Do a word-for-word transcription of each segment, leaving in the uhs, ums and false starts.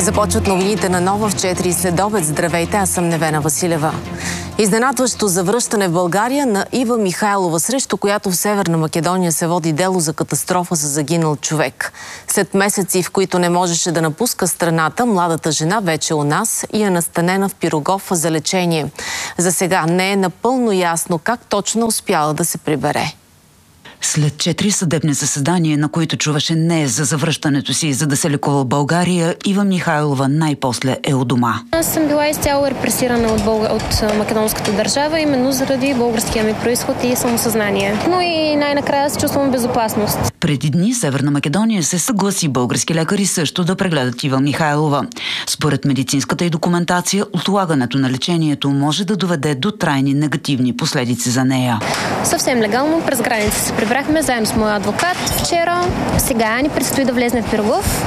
Започват новините на Нова в четири следобед. Здравейте, аз съм Невена Василева. Изненадващо завръщане в България на Ива Михайлова, срещу която в Северна Македония се води дело за катастрофа с загинал човек. След месеци, в които не можеше да напуска страната, младата жена вече у нас и е настанена в Пирогов за лечение. За сега не е напълно ясно как точно успяла да се прибере. След четири съдебни заседания, на които чуваше не за завръщането си, за да се лекува в България, Ива Михайлова най-после е у дома. Аз съм била изцяло репресирана от, Бълг... от македонската държава, именно заради българския ми произход и самосъзнание. Но и най-накрая се чувствам безопасност. Преди дни Северна Македония се съгласи български лекари също да прегледат Ива Михайлова. Според медицинската и документация, отлагането на лечението може да доведе до трайни негативни последици за нея. Съвсем легално през граница се прибрахме заедно с моя адвокат вчера. Сега ни предстои да влезне в Пирогов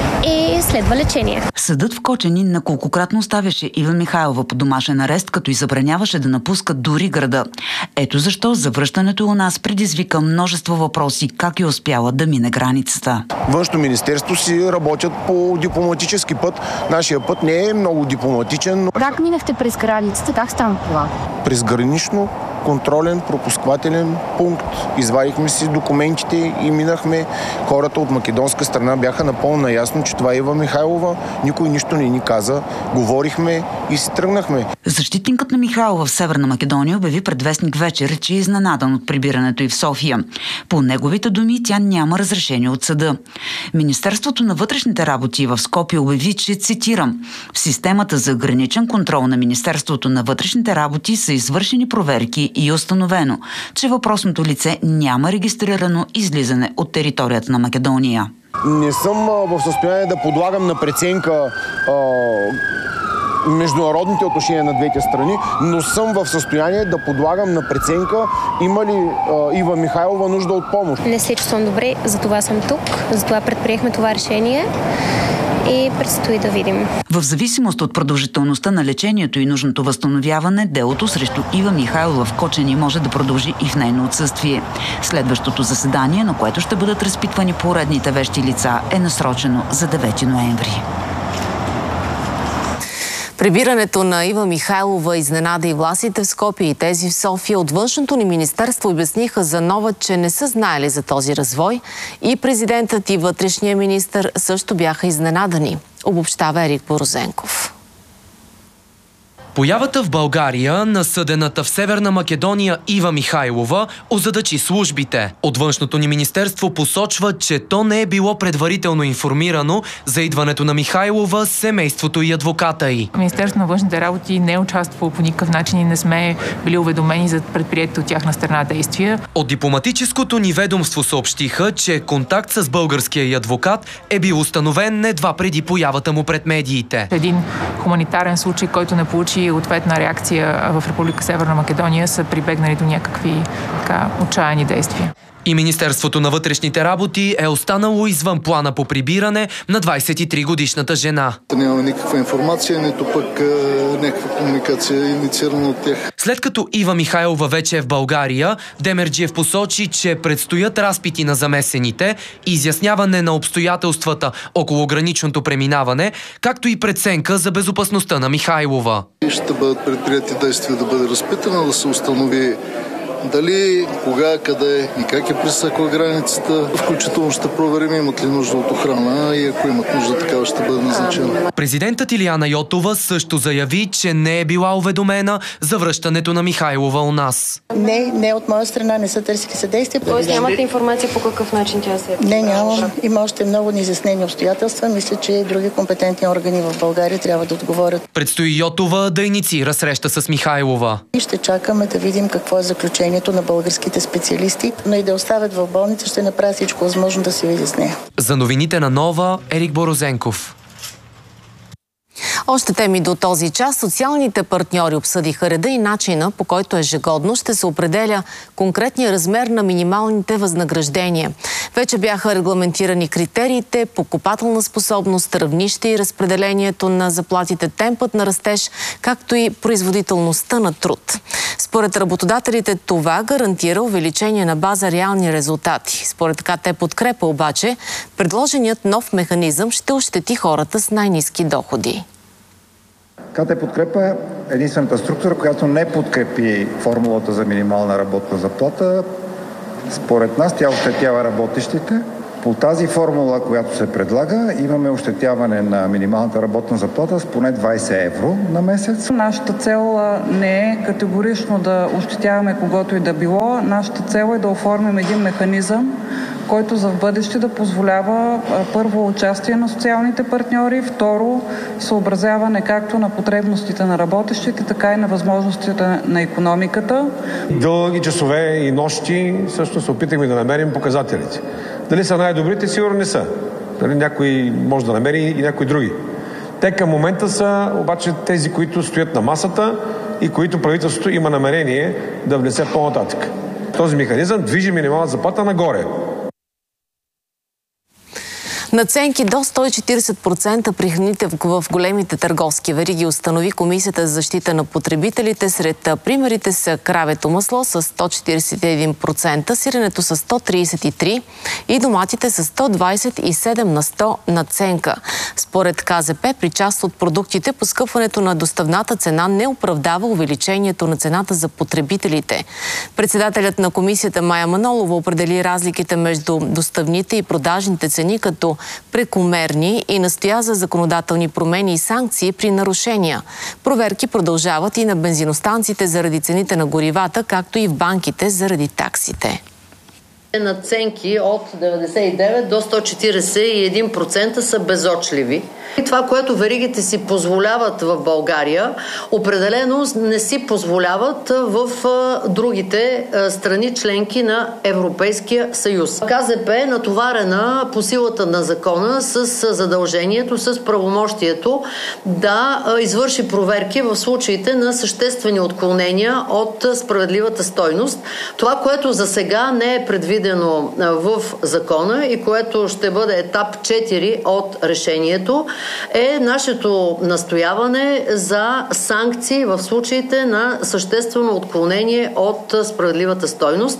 и следва лечение. Съдът в Кочани неколкократно оставяше Ива Михайлова по домашен арест, като й забраняваше да напуска дори града. Ето защо завръщането у нас предизвика множество въпроси как е успяла да мине границата. Външно министерство си работят по дипломатически път. Нашия път не е много дипломатичен. Но... Как минахте през границата? Как стана това? През гранично контролен пропусквателен пункт. Извадихме си документите и минахме. Хората от македонска страна бяха напълно наясно, че това е Ива Михайлова. Никой нищо не ни каза. Говорихме и си тръгнахме. Защитникът на Михайлова в Северна Македония обяви пред вестник Вечер, че е изненадан от прибирането й в София. По неговите думи, тя няма разрешение от съда. Министерството на вътрешните работи в Скопие обяви, че, цитирам, в системата за граничен контрол на Министерството на вътрешните работи са извършени проверки и е установено, че въпросното лице няма регистрирано излизане от територията на Македония. Не съм в състояние да подлагам на преценка а, международните отношения на двете страни, но съм в състояние да подлагам на преценка има ли а, Ива Михайлова нужда от помощ. Не се чувствам добре, затова съм тук, затова предприехме това решение. И предстои да видим. В зависимост от продължителността на лечението и нужното възстановяване, делото срещу Ива Михайлова в Кочани може да продължи и в нейно отсъствие. Следващото заседание, на което ще бъдат разпитвани поредните вещи лица, е насрочено за девети ноември. Прибирането на Ива Михайлова изненада и властите в Скопие и тези в София. От външното ни министерство обясниха за Нова, че не са знаели за този развой. И президентът и вътрешния министър също бяха изненадани. Обобщава Ерик Борозенков. Появата в България на съдената в Северна Македония Ива Михайлова озадачи службите. От външното ни министерство посочва, че то не е било предварително информирано за идването на Михайлова, семейството и адвоката й. Министерството на външните работи не е участвало по никакъв начин и не сме били уведомени за предприетите от тяхна страна действия. От дипломатическото ни ведомство съобщиха, че контакт с българския й адвокат е бил установен едва преди появата му пред медиите. Един хуманитарен случай, който не получи ответна реакция в Република Северна Македония, са прибегнали до някакви така отчаяни действия. И Министерството на вътрешните работи е останало извън плана по прибиране на двадесет и три годишната жена. Няма никаква информация, нито пък е, някаква комуникация инициирана от тях. След като Ива Михайлова вече е в България, Демерджиев посочи, че предстоят разпити на замесените, изясняване на обстоятелствата около граничното преминаване, както и преценка за безопасността на Михайлова. Ще бъдат предприети действия да бъде разпитана, да се установи дали, кога, къде и как е пресекла границата. Включително ще проверим имат ли нужда от охрана и ако имат нужда, такава ще бъде назначена. Президентът Илияна Йотова също заяви, че не е била уведомена за връщането на Михайлова у нас. Не, не от моя страна не са търсили съдействие. Тоест нямате информация по какъв начин тя се е? Не, нямам. Има още много неизяснени обстоятелства. Мисля, че и други компетентни органи в България трябва да отговорят. Предстои Йотова да инициира среща с Михайлова. И ще чакаме да видим какво е заключението на българските специалисти, но и да оставят в болница, ще направя всичко възможно да се види с нея. За новините на Нова, Ерик Борозенков. Още теми до този час. Социалните партньори обсъдиха реда и начина, по който ежегодно ще се определя конкретния размер на минималните възнаграждения. Вече бяха регламентирани критериите, покупателна способност, равнище и разпределението на заплатите, темпът на растеж, както и производителността на труд. Според работодателите това гарантира увеличение на база реални резултати. Според КТ Подкрепа обаче, предложеният нов механизъм ще ощети хората с най-ниски доходи. КТ Подкрепа е единствената структура, която не подкрепи формулата за минимална работна заплата. Според нас тя ощетява работещите. По тази формула, която се предлага, имаме ощетяване на минималната работна заплата с поне двайсет евро на месец. Нашата цел не е категорично да ощетяваме когото и да било. Нашата цел е да оформим един механизъм, който за в бъдеще да позволява първо участие на социалните партньори, второ съобразяване както на потребностите на работещите, така и на възможностите на икономиката. Дълги часове и нощи също се опитахме да намерим показателите. Дали са най-добрите? Сигурно не са. Дали някой може да намери и някои други. Те към момента са обаче тези, които стоят на масата и които правителството има намерение да внесе по-нататък. Този механизъм движи минимална заплата нагоре. Надценки до сто и четирийсет процента при храните в големите търговски вериги установи Комисията за защита на потребителите. Сред примерите са кравето масло с сто четирийсет и един процента, сиренето с сто трийсет и три процента и доматите с сто двайсет и седем на сто надценка. Според КЗП, при част от продуктите поскъпването на доставната цена не оправдава увеличението на цената за потребителите. Председателят на комисията Мая Манолова определи разликите между доставните и продажните цени като прекомерни и настоя за законодателни промени и санкции при нарушения. Проверки продължават и на бензиностанциите заради цените на горивата, както и в банките заради таксите. Надценки от деветдесет и девет до сто четирийсет и един процента са безочливи. И това, което веригите си позволяват в България, определено не си позволяват в другите страни членки на Европейския съюз. КЗП е натоварена по силата на закона с задължението, с правомощието да извърши проверки в случаите на съществени отклонения от справедливата стойност. Това, което за сега не е предвидено в закона и което ще бъде етап четири от решението, е нашето настояване за санкции в случаите на съществено отклонение от справедливата стойност.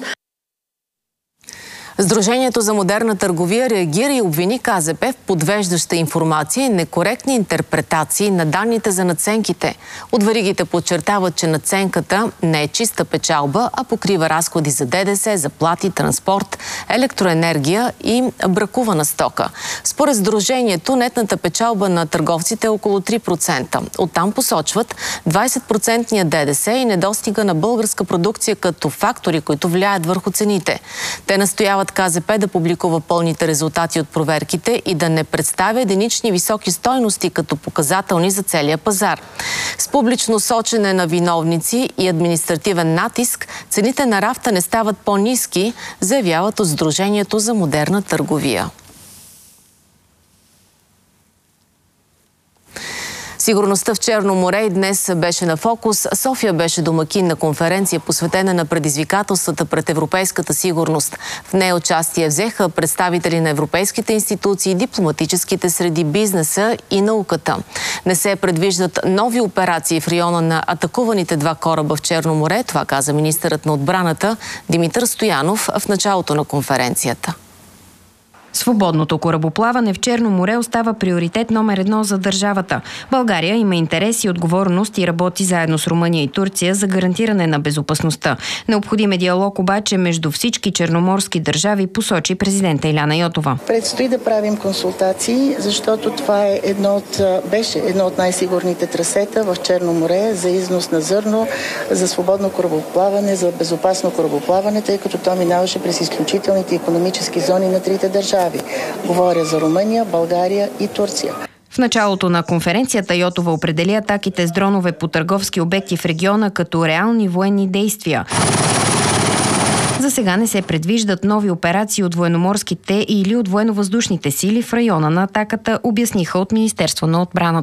Сдружението за модерна търговия реагира и обвини КЗП в подвеждаща информация и некоректни интерпретации на данните за надценките. От веригите подчертават, че надценката не е чиста печалба, а покрива разходи за ДДС, заплати, транспорт, електроенергия и бракувана стока. Според сдружението, нетната печалба на търговците е около три процента. Оттам посочват двайсет процента ДДС и недостига на българска продукция като фактори, които влияят върху цените. Те настояват КЗП да публикува пълните резултати от проверките и да не представя единични високи стойности като показателни за целия пазар. С публично сочене на виновници и административен натиск, цените на рафта не стават по-ниски, заявяват от Сдружението за модерна търговия. Сигурността в Черно море и днес беше на фокус. София беше домакин на конференция, посветена на предизвикателствата пред европейската сигурност. В нея участие взеха представители на европейските институции, дипломатическите среди, бизнеса и науката. Не се предвиждат нови операции в района на атакуваните два кораба в Черно море. Това каза министърът на отбраната Димитър Стоянов в началото на конференцията. Свободното корабоплаване в Черно море остава приоритет номер едно за държавата. България има интерес и отговорност и работи заедно с Румъния и Турция за гарантиране на безопасността. Необходим е диалог обаче между всички черноморски държави, посочи президента Иляна Йотова. Предстои да правим консултации, защото това е едно от, беше едно от най-сигурните трасета в Черно море за износ на зърно, за свободно корабоплаване, за безопасно корабоплаване, тъй като то минаваше през изключителните икономически зони на трите държави. Говоря за Румъния, България и Турция. В началото на конференцията Йотова определи атаките с дронове по търговски обекти в региона като реални военни действия. За сега не се предвиждат нови операции от военноморските или от военновъздушните сили в района на атаката, обясниха от Министерство на отбраната.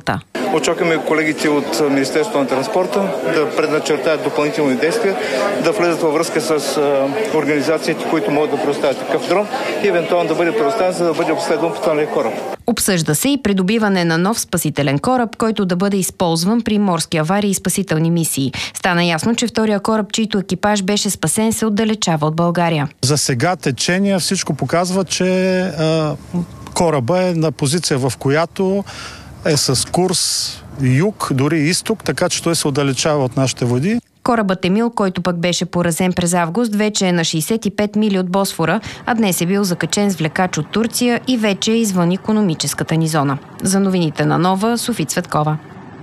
Очакваме колегите от Министерството на транспорта да предначертаят допълнителни действия, да влезат във връзка с организациите, които могат да предоставят такъв дрон и евентуално да бъде предоставен, за да бъде обследван по този кораб. Обсъжда се и придобиване на нов спасителен кораб, който да бъде използван при морски аварии и спасителни мисии. Стана ясно, че втория кораб, чийто екипаж беше спасен, се отдалечава от България. За сега течения всичко показва, че а, кораба е на позиция, в която е с курс юг, дори изток, така че той се отдалечава от нашите води. Корабът Емил, който пък беше поразен през август, вече е на шейсет и пет мили от Босфора, а днес е бил закачен с влекач от Турция и вече е извън икономическата ни зона. За новините на Нова, Софи Цветкова.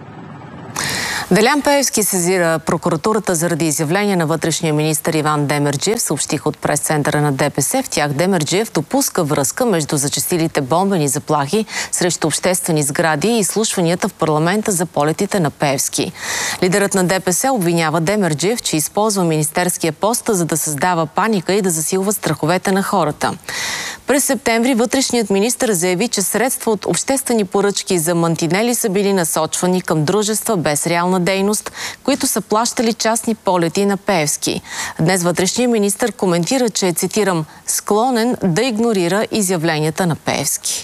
Делян Пеевски сезира прокуратурата заради изявление на вътрешния министър Иван Демерджиев, съобщиха от прес-центъра на ДПС. В тях Демерджиев допуска връзка между зачестилите бомбени заплахи срещу обществени сгради и изслушванията в парламента за полетите на Пеевски. Лидерът на ДПС обвинява Демерджиев, че използва министерския пост, за да създава паника и да засилва страховете на хората. През септември вътрешният министър заяви, че средства от обществени поръчки за мантинели са били насочвани към дружества без реална дейност, които са плащали частни полети на Пеевски. Днес вътрешният министър коментира, че е, цитирам, склонен да игнорира изявленията на Пеевски.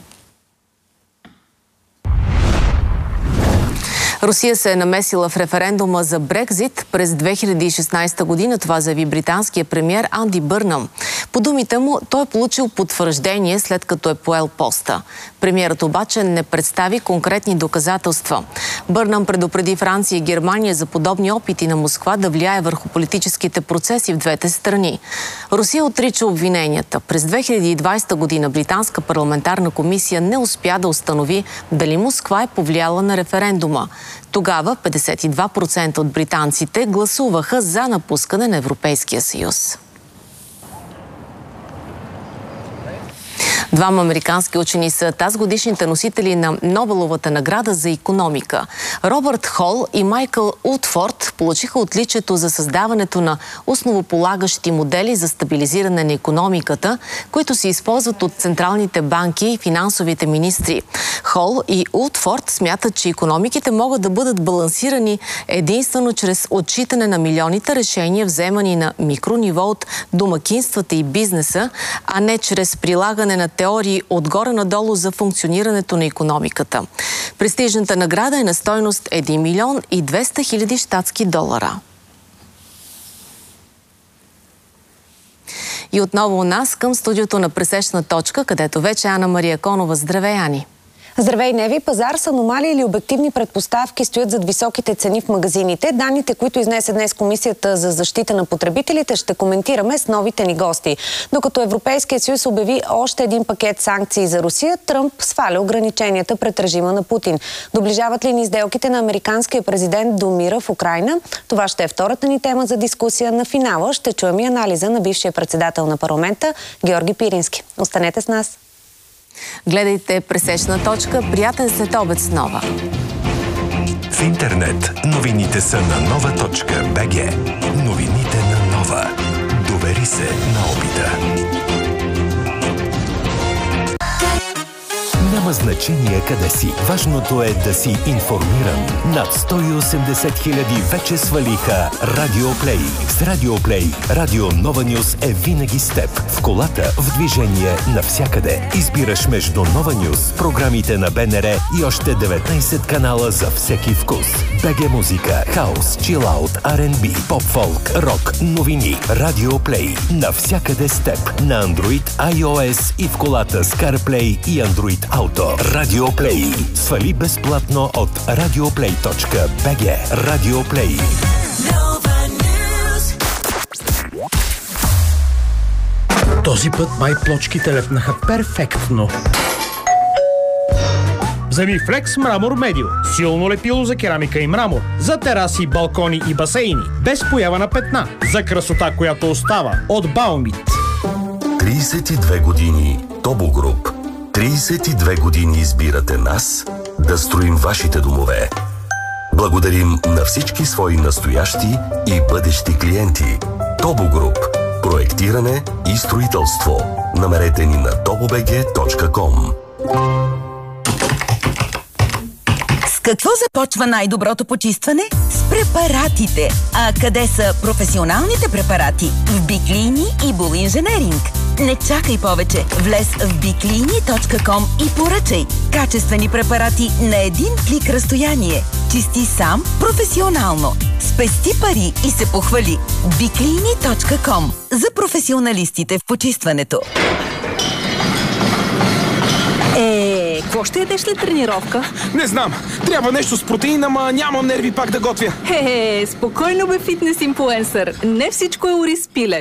Русия се е намесила в референдума за Брекзит през две хиляди и шестнадесета година. Това заяви британския премиер Анди Бърнъм. По думите му, той е получил потвърждение, след като е поел поста. Премиерът обаче не представи конкретни доказателства. Бърнъм предупреди Франция и Германия за подобни опити на Москва да влияе върху политическите процеси в двете страни. Русия отрича обвиненията. През две хиляди и двадесета година британска парламентарна комисия не успя да установи дали Москва е повлияла на референдума. Тогава петдесет и два процента от британците гласуваха за напускане на Европейския съюз. Двама американски учени са тазгодишните носители на Нобеловата награда за икономика. Робърт Хол и Майкъл Утфорд получиха отличието за създаването на основополагащи модели за стабилизиране на икономиката, които се използват от централните банки и финансовите министри. Хол и Утфорд смятат, че икономиките могат да бъдат балансирани единствено чрез отчитане на милионите решения, вземани на микрониво от домакинствата и бизнеса, а не чрез прилагане на теории отгоре надолу за функционирането на икономиката. Престижната награда е на стойност един милион и двеста хиляди щатски долара. И отново у нас към студиото на Пресечна точка, където вече Ана Мария Конова. Здравей, Ани! Здравей, Неви! Пазар с аномалии или обективни предпоставки стоят зад високите цени в магазините. Данните, които изнесе днес Комисията за защита на потребителите, ще коментираме с новите ни гости. Докато Европейския съюз обяви още един пакет санкции за Русия, Тръмп сваля ограниченията пред режима на Путин. Доближават ли ни сделките на американския президент до мира в Украйна? Това ще е втората ни тема за дискусия. На финала ще чуем и анализа на бившия председател на парламента Георги Пирински. Останете с нас! Гледайте Пресечна точка. Приятен следобед с Нова. В интернет новините са на нова точка бе же. Новините на Нова. Довери се на опита. Няма значение къде си. Важното е да си информиран. Над сто и осемдесет хиляди вече свалиха Радио Плей. С Радио Плей Радио Нова Нюз е винаги с теб. В колата, в движение, навсякъде. Избираш между Нова Нюз, програмите на Б Н Р и още деветнадесет канала за всеки вкус. Б Г Музика, хаус, чилаут, Ар Ен Би, поп-фолк, рок, новини. Радио Плей. Навсякъде с теб. На Android, iOS и в колата с CarPlay и Android Auto. Радио Плей. Свали безплатно от радиоплей точка бе же. Радио Плей. Този път май плочките лепнаха перфектно. Вземи Флекс Мрамор Медио. Силно лепило за керамика и мрамор. За тераси, балкони и басейни. Без поява на петна. За красота, която остава. От Баумит. тридесет и две години Тобо Груп. тридесет и две години избирате нас да строим вашите домове. Благодарим на всички свои настоящи и бъдещи клиенти. Тобо Груп. Проектиране и строителство. Намерете ни на тобо бе же точка ком. какво започва най-доброто почистване? С препаратите. А къде са професионалните препарати? В Биклини и Бул Инженеринг. Не чакай повече. Влез в биклини точка ком и поръчай. Качествени препарати на един клик разстояние. Чисти сам професионално. Спести пари и се похвали. биклини точка ком. За професионалистите в почистването. Е, какво ще ядеш след тренировка? Не знам. Трябва нещо с протеин, ама нямам нерви пак да готвя. Хе, спокойно бе, фитнес инфлуенсър. Не всичко е ориз пиле.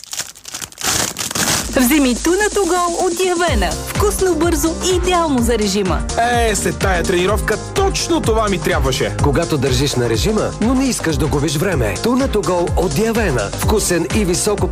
Вземи Tuna to Go от Диавена. Вкусно, бързо и идеално за режима. Е, след тая тренировка точно това ми трябваше. Когато държиш на режима, но не искаш да губиш време. Tuna to Go от Диавена. Вкусен и високо